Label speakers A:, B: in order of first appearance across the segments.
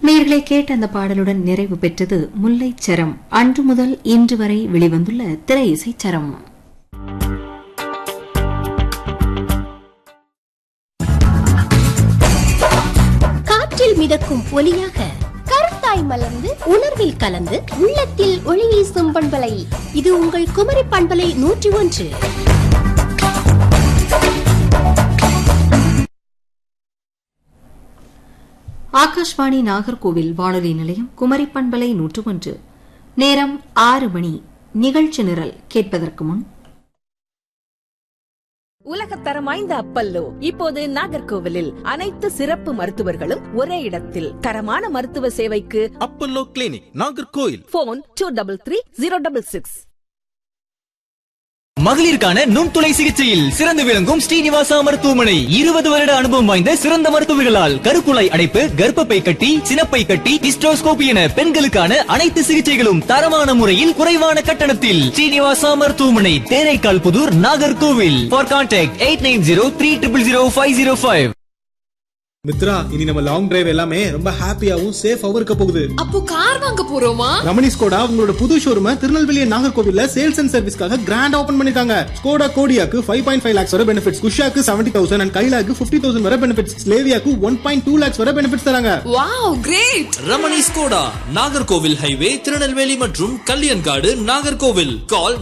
A: நேயர்களை கேட்ட அந்த பாடலுடன் நிறைவு பெற்றது முல்லைச் சரம். அன்று முதல் இன்று வரை வெளிவந்துள்ள திரை இசைச் சரம்.
B: காற்றில் மிதக்கும் ஒலியாக கருத்தாய் மலர்ந்து உணர்வில் கலந்து உள்ளத்தில் ஒளி வீசும் பண்பலை. இது உங்கள் குமரி பண்பலை 101.
A: ஆகாஷ்வாணி நாகர்கோவில் வானொலி நிலையம், குமரி பண்பலை 101. நேரம் 6 மணி. நிகழ்ச்சி நிரல் கேட்பதற்கு முன்
C: உலகத்தரம் வாய்ந்த அப்பல்லோ இப்போது நாகர்கோவிலில் அனைத்து சிறப்பு மருத்துவர்களும் ஒரே இடத்தில். தரமான மருத்துவ சேவைக்கு
D: அப்பல்லோ கிளினிக், நாகர்கோவில்.
C: போன் 233066.
E: மகளிருக்கான நுண்துளை சிகிச்சையில் சிறந்து விளங்கும் ஸ்ரீனிவாசா மருத்துவமனை. 20 வருட அனுபவம் வாய்ந்த சிறந்த மருத்துவர்களால் கருக்குழாய் அடைப்பு, கர்ப்பப்பை கட்டி, சினப்பை கட்டி, ஹிஸ்டோஸ்கோபி என பெண்களுக்கான அனைத்து சிகிச்சைகளும் தரமான முறையில் குறைவான கட்டணத்தில். ஸ்ரீனிவாசா மருத்துவமனை, தேரைக்கால் புதூர், நாகர்கோவில். For contact 8903000505.
F: மித்ரா, இனி நம்ம லாங் டிரைவ் எல்லாமே ரொம்ப ஹாப்பியாவும் சேஃபாவும் இருக்க போகுது.
G: அப்போ கார் வாங்க போறோமா?
F: ரமணி ஸ்கோடா உங்களோட புது ஷோரூம் திருநெல்வேலி நாகர்கோவில்ல சேல்ஸ் அண்ட் சர்வீஸ்க்காக கிராண்ட் ஓபன் பண்ணிருக்காங்க. ஸ்கோடா கோடியாக்கு 5.5 lakhs வரை பெனிஃபிட்ஸ், குஷாக்கு 70,000 அண்ட் கைலாக்கு 50,000 வரை பெனிஃபிட்ஸ், ஸ்லேவியாக்கு 1.2 lakhs வரை பெனிஃபிட்ஸ் தராங்க.
G: Wow, great!
D: Ramani Skoda, Nagercoil highway, Tirunelveli மற்றும் கல்யாண்காடு, நாகர்கோவில். கால்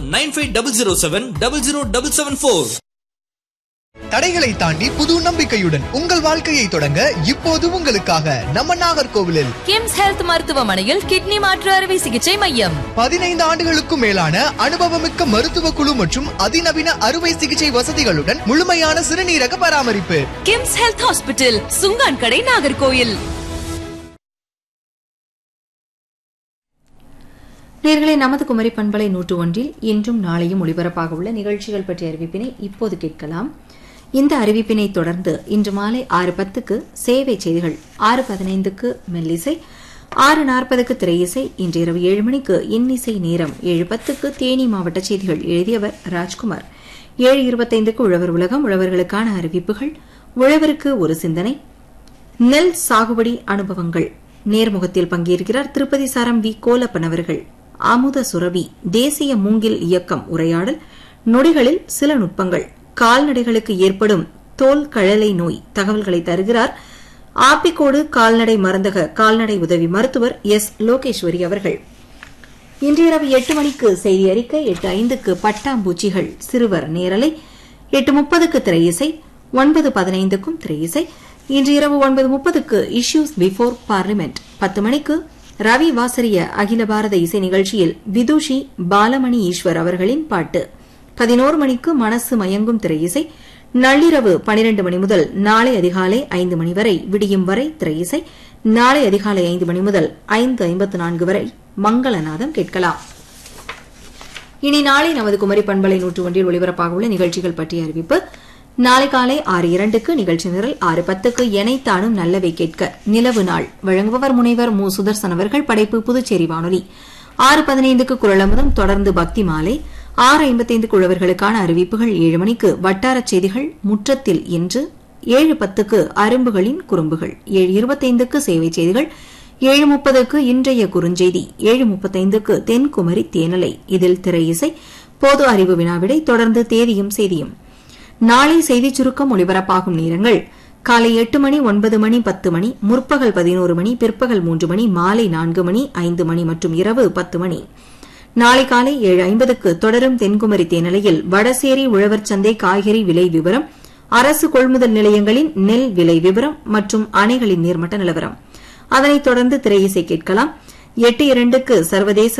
D: 9500700774.
H: தடைகளை தாண்டி புது நம்பிக்கையுடன் உங்கள் வாழ்க்கையை தொடங்க இப்போது உங்களுக்காக நம்ம நாகர்கோவிலில்
I: கிம்ஸ் ஹெல்த் மருத்துவமனையில் கிட்னி மாற்று அறுவை சிகிச்சை மையம்.
H: 15 ஆண்டுகளுக்கும் மேலான அனுபவமிக்க மருத்துவ குழு மற்றும் அதிநவீன அறுவை சிகிச்சை வசதிகளுடன் முழுமையான சிறுநீரக பராமரிப்பு.
I: கிம்ஸ் ஹெல்த் ஹாஸ்பிட்டல், சுங்கான் கடை, நாகர்கோவில்.
A: நேயர்களே, நமது குமரி பண்பலை 101 இன்றும் நாளையும் ஒளிபரப்பாக உள்ள நிகழ்ச்சிகள் பற்றிய அறிவிப்பினை இப்போது கேட்கலாம். இந்த அறிவிப்பினை தொடர்ந்து இன்று மாலை 6:10க்கு சேவை செய்திகள், 6:15க்கு மெல்லிசை, 6:40க்கு திரையிசை, இன்று இரவு 7 மணிக்கு இன்னிசை நேரம், 7:10க்கு தேனி மாவட்ட செய்திகள், எழுதியவர் ராஜ்குமார், 7:25க்கு உழவர் உலகம், உழவர்களுக்கான அறிவிப்புகள், உழவருக்கு ஒரு சிந்தனை, நெல் சாகுபடி அனுபவங்கள், நேர்முகத்தில் பங்கேற்கிறார் திருப்பதி சாரம் வி கோலப்பன் அவர்கள், அமுத சுரபி, தேசிய மூங்கில் இயக்கம் உரையாடல், நொடிகளில் சில நுட்பங்கள், கால்நடைகளுக்கு ஏற்படும் தோல் கழலை நோய் தகவல்களை தருகிறார் ஆப்பிக்கோடு கால்நடை மருந்தக கால்நடை உதவி மருத்துவர் எஸ் லோகேஸ்வரி அவர்கள். இன்று இரவு 8 மணிக்கு செய்தி அறிக்கை, 8:05க்கு பட்டாம்பூச்சிகள் சிறுவர் நேரலை, 8:30க்கு திரையிசை, 9:15க்கும் திரையிசை, இன்று இரவு 9:30க்கு இஷ்யூஸ் பிஃபோர் பார்லிமெண்ட், 10 மணிக்கு ரவி வாசரிய அகில பாரத இசை நிகழ்ச்சியில் விதுஷி பாலமணி ஈஸ்வர் அவர்களின் பாட்டு, 11 மணிக்கு மனசு மயங்கும் திரையிசை, நள்ளிரவு 12 மணி முதல் நாளை அதிகாலை 5 மணி வரை விடியும் வரை திரையிசை, நாளை அதிகாலை 5 மணி முதல் 5:54 வரை மங்களநாதம் கேட்கலாம். இனி நாளை நமது குமரி பண்பலை 101 ஒளிபரப்பாக உள்ள நிகழ்ச்சிகள் பற்றிய அறிவிப்பு. நாளை காலை 6:02க்கு நிகழ்ச்சி நிரல், 6:10க்கு எனைத்தானும் நல்லவை கேட்க நிலவு நாள், வழங்குபவர் முனைவர் மு சுதர்சன் அவர்கள், படைப்பு புதுச்சேரி வானொலி. 6:15க்கு குரலமுதம், தொடர்ந்து பக்தி மாலை, 6:55க்கு உழவர்களுக்கான அறிவிப்புகள், 7 மணிக்கு வட்டாரச் செய்திகள், முற்றத்தில் இன்று, 7:10க்கு அரும்புகளின் குறும்புகள், 7:25க்கு சேவை செய்திகள், 7:30க்கு இன்றைய குறுஞ்செய்தி, 7:35க்கு தென்குமரி தேனலை, இதில் திரையிசை, பொது அறிவு வினாவிடை, தொடர்ந்து தேதியும் செய்தியும். நாளை செய்திச் சுருக்கம் ஒலிபரப்பாகும் நேரங்கள்: காலை 8 மணி, 9 மணி, 10 மணி, முற்பகல் 11 மணி, பிற்பகல் 3 மணி, மாலை 4 மணி, 5 மணி மற்றும் இரவு 10 மணி. நாளை காலை 7:50க்கு தொடரும் தென்குமரி தேனலையில் வடசேரி உழவர் சந்தை காய்கறி விலை விவரம், அரசு கொள்முதல் நிலையங்களின் நெல் விலை விவரம் மற்றும் அணைகளின் நீர்மட்ட நிலவரம். அதனைத் தொடர்ந்து திரையிசை கேட்கலாம். 8:02க்கு சர்வதேச